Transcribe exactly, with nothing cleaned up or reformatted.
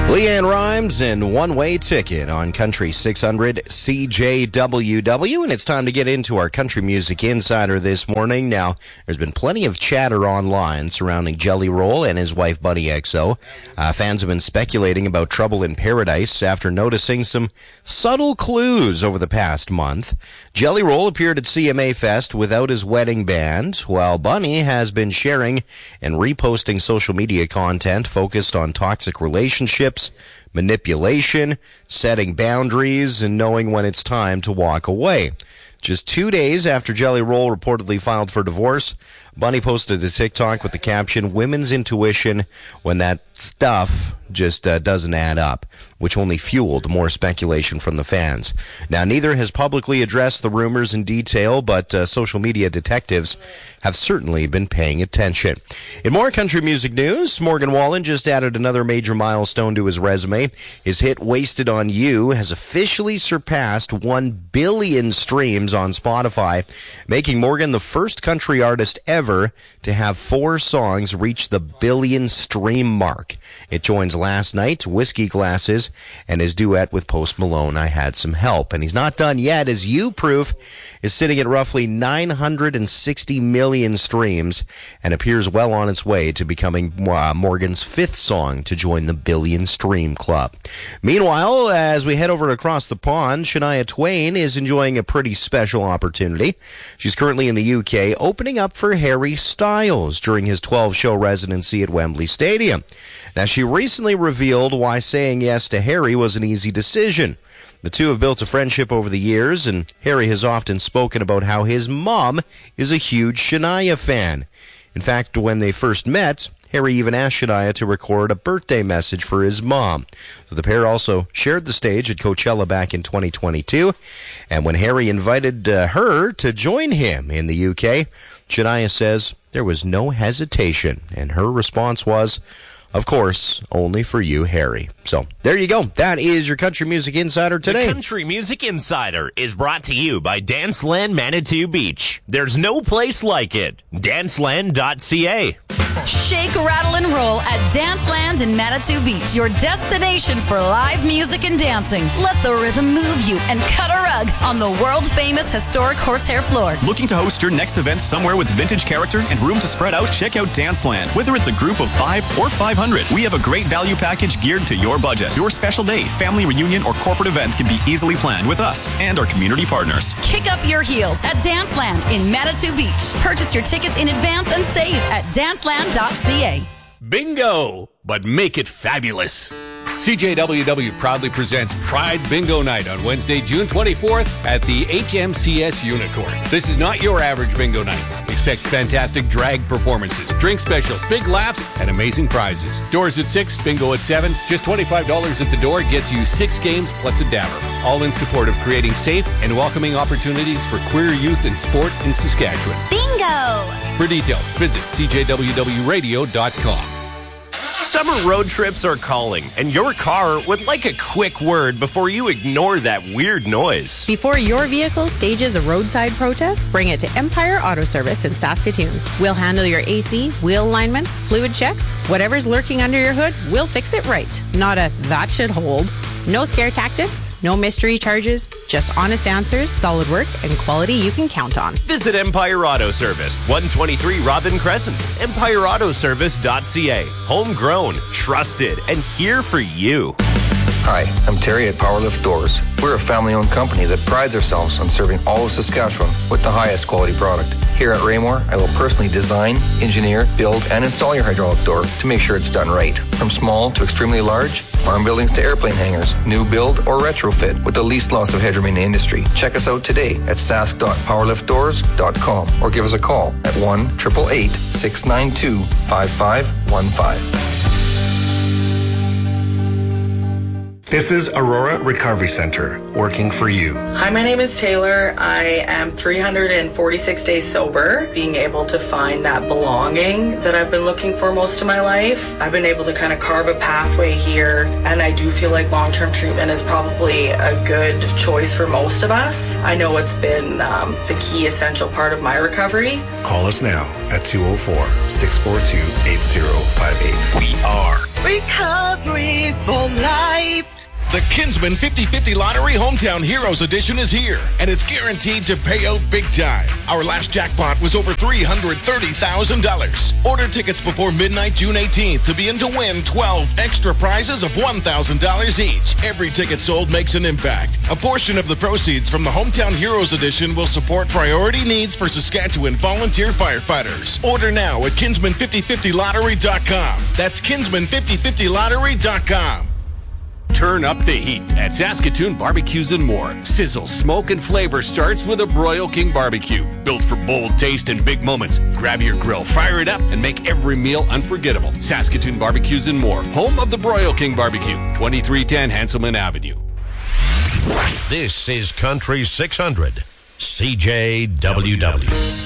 Leanne Rimes and One-Way Ticket on Country six hundred C J W W, and it's time to get into our Country Music Insider this morning. Now, there's been plenty of chatter online surrounding Jelly Roll and his wife Bunny X O. Uh, fans have been speculating about trouble in paradise after noticing some subtle clues over the past month. Jelly Roll appeared at C M A Fest without his wedding band, while Bunny has been sharing and reposting social media content focused on toxic relationships, manipulation, setting boundaries, and knowing when it's time to walk away. Just two days after Jelly Roll reportedly filed for divorce, Bunny posted a TikTok with the caption, "Women's intuition when that stuff just uh, doesn't add up," which only fueled more speculation from the fans. Now, neither has publicly addressed the rumors in detail, but uh, social media detectives have certainly been paying attention. In more country music news, Morgan Wallen just added another major milestone to his resume. His hit Wasted on You has officially surpassed one billion streams on Spotify, making Morgan the first country artist ever to have four songs reach the billion stream mark. It joins Last Night, Whiskey Glasses, and his duet with Post Malone, I Had Some Help. And he's not done yet, as You Proof is sitting at roughly nine hundred sixty million streams and appears well on its way to becoming uh, Morgan's fifth song to join the billion stream club. Meanwhile, as we head over across the pond, Shania Twain is enjoying a pretty special opportunity. She's currently in the U K, opening up for Harry Styles during his twelve-show residency at Wembley Stadium. Now, she recently revealed why saying yes to Harry was an easy decision. The two have built a friendship over the years, and Harry has often spoken about how his mom is a huge Shania fan. In fact, when they first met, Harry even asked Shania to record a birthday message for his mom. So the pair also shared the stage at Coachella back in twenty twenty-two, and when Harry invited uh, her to join him in the U K, Shania says there was no hesitation, and her response was, "Of course, only for you, Harry." So, there you go. That is your Country Music Insider today. The Country Music Insider is brought to you by Danceland Manitou Beach. There's no place like it. danceland dot c a. Shake, rattle, and roll at Danceland in Manitou Beach, your destination for live music and dancing. Let the rhythm move you and cut a rug on the world-famous historic horsehair floor. Looking to host your next event somewhere with vintage character and room to spread out? Check out Danceland. Whether it's a group of five or five hundred, we have a great value package geared to your budget. Your special day, family reunion, or corporate event can be easily planned with us and our community partners. Kick up your heels at Danceland in Manitou Beach. Purchase your tickets in advance and save at danceland dot c a. Bingo, but make it fabulous. C J W W proudly presents Pride Bingo Night on Wednesday, June twenty-fourth at the H M C S Unicorn. This is not your average bingo night. Expect fantastic drag performances, drink specials, big laughs, and amazing prizes. Doors at six, bingo at seven. Just twenty-five dollars at the door gets you six games plus a dabber. All in support of creating safe and welcoming opportunities for queer youth in sport in Saskatchewan. Bingo! For details, visit c j w w radio dot com. Summer road trips are calling, and your car would like a quick word before you ignore that weird noise. Before your vehicle stages a roadside protest, bring it to Empire Auto Service in Saskatoon. We'll handle your A C, wheel alignments, fluid checks, whatever's lurking under your hood, we'll fix it right. Not a that should hold. No scare tactics, no mystery charges, just honest answers, solid work, and quality you can count on. Visit Empire Auto Service, one twenty-three Robin Crescent, empire auto service dot c a. Homegrown, trusted, and here for you. Hi, I'm Terry at Powerlift Doors. We're a family-owned company that prides ourselves on serving all of Saskatchewan with the highest quality product. Here at Raymore, I will personally design, engineer, build, and install your hydraulic door to make sure it's done right. From small to extremely large, farm buildings to airplane hangars, new build or retrofit with the least loss of headroom in the industry. Check us out today at sask dot powerlift doors dot com or give us a call at one eight eight eight, six nine two, five five one five. This is Aurora Recovery Center, working for you. Hi, my name is Taylor. I am three hundred forty-six days sober, being able to find that belonging that I've been looking for most of my life. I've been able to kind of carve a pathway here, and I do feel like long-term treatment is probably a good choice for most of us. I know it's been um, the key essential part of my recovery. Call us now at two oh four, six four two, eight oh five eight. We are Recovery for life. The Kinsman fifty fifty Lottery Hometown Heroes Edition is here, and it's guaranteed to pay out big time. Our last jackpot was over three hundred thirty thousand dollars. Order tickets before midnight June eighteenth to be in to win twelve extra prizes of one thousand dollars each. Every ticket sold makes an impact. A portion of the proceeds from the Hometown Heroes Edition will support priority needs for Saskatchewan volunteer firefighters. Order now at kinsman fifty fifty lottery dot com. That's kinsman fifty fifty lottery dot com. Turn up the heat at Saskatoon Barbecues and More. Sizzle, smoke, and flavor starts with a Broil King barbecue. Built for bold taste and big moments. Grab your grill, fire it up, and make every meal unforgettable. Saskatoon Barbecues and More. Home of the Broil King barbecue. twenty-three ten Hanselman Avenue. This is Country six hundred C J W W.